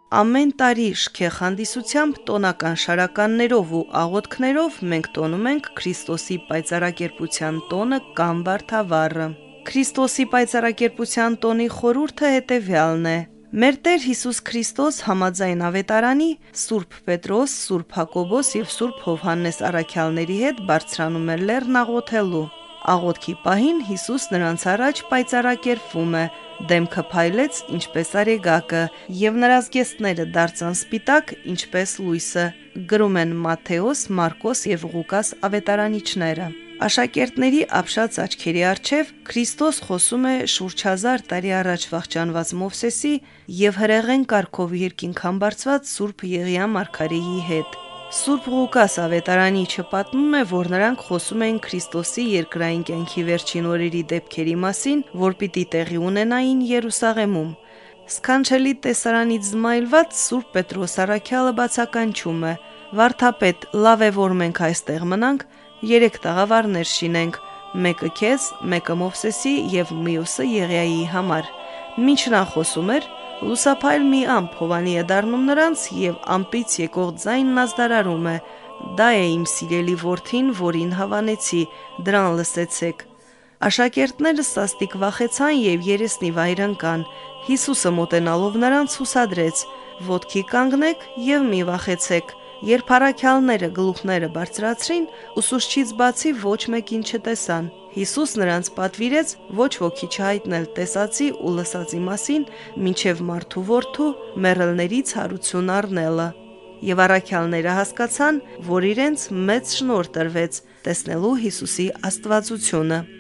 Ամեն տարի շքեղ հանդիսությամբ տոնական շարականներով ու աղոթքներով մենք տոնում ենք Քրիստոսի պայծառակերպության տոնը կամ Վարդավառը։ Քրիստոսի պայծառակերպության տոնի խորհուրդը հետևյալն է. Մեր Տեր Հիսուս Քրիստոս համաձայն ավետարանի Սուրբ Պետրոս, Սուրբ Հակոբոս և Սուրբ Հովհաննես առաքյալների հետ բարձրանում է լեռն աղոթելու։ Աղոթքի պահին Հիսուս նրանց առաջ պայծառակերպվում է, դեմքը փայլեց ինչպես արեգակը, և նրա զգեստները դարձան սպիտակ ինչպես լույսը, գրում են Մատթեոս, Մարկոս և Ղուկաս ավետարանիչները։ Աշակերտների ապշած աչքերի առջև Քրիստոս խոսում է շուրջ 1000 տարի առաջ վախճանված Մովսեսի և հրեղեն կարգով երկինք համբարձված Սուրբ Եղիա մարգարեի հետ։ Սուրբ Ղուկաս ավետարանիչը պատմում է, որ նրանք խոսում էին Քրիստոսի երկրային կյանքի վերջին օրերի դեպքերի մասին, որ պիտի տեղի ունենային Երուսաղեմում։ Սքանչելի տեսարանից զմայլված Սուրբ Պետրոս առաքյալը բացականչում է. «Վարդապետ, լավ է, որ մենք այստեղ մնանք, 3 տաղավարներ շինենք, մեկը քեզ, մեկը Մովսեսի և մյուսը Եղիայի համար»։ Մինչ նա խոսում էր, լուսափայլ մի ամպ Հովանի է դառնում նրանց և ամպից եկող ձայնն ազդարարում է. «Դա է իմ սիրելի որդին, որին հավանեցի, դրան լսեցեք»։ Աշակերտները սաստիկ վախեցան և երեսնիվայր ընկան։ Հիսուսը մոտենալով նրանց հուսադրեց. «Ոտքի կանգնեք և մի վախեցեք»։ Երբ առաքյալները գլուխները բարձրացրին, ուսուցչից բացի ոչ մեկին չտեսան։ Հիսուս նրանց պատվիրեց ոչ ոքի չհայտնել տեսածի ու լսածի մասին, մինչև մարդու որդու մեռելներից հարություն առնելը։ Եվ առաքյալները հասկացան, որ իրենց մեծ շնորհ տրվեց տեսնելու Հիսուսի աստվածությունը։